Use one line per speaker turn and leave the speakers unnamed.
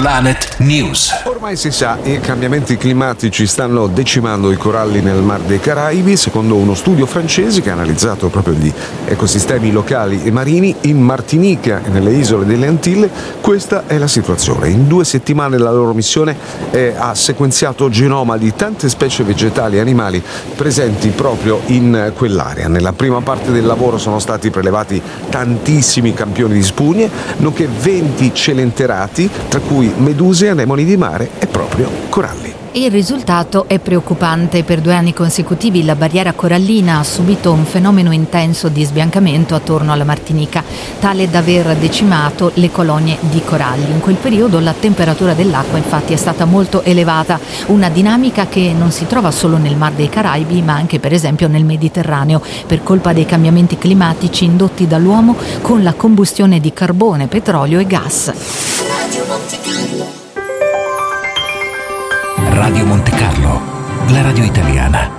Planet News.
Ormai si sa, i cambiamenti climatici stanno decimando i coralli nel Mar dei Caraibi. Secondo uno studio francese che ha analizzato proprio gli ecosistemi locali e marini in Martinica e nelle isole delle Antille, questa è la situazione. In 2 settimane la loro missione ha sequenziato genoma di tante specie vegetali e animali presenti proprio in quell'area. Nella prima parte del lavoro sono stati prelevati tantissimi campioni di spugne, nonché 20 celenterati, tra cui meduse, anemoni di mare e proprio coralli.
Il risultato è preoccupante. Per 2 anni consecutivi la barriera corallina ha subito un fenomeno intenso di sbiancamento attorno alla Martinica, tale da aver decimato le colonie di coralli. In quel periodo la temperatura dell'acqua infatti è stata molto elevata, una dinamica che non si trova solo nel Mar dei Caraibi ma anche per esempio nel Mediterraneo, per colpa dei cambiamenti climatici indotti dall'uomo con la combustione di carbone, petrolio e gas.
Radio Monte Carlo, la radio italiana.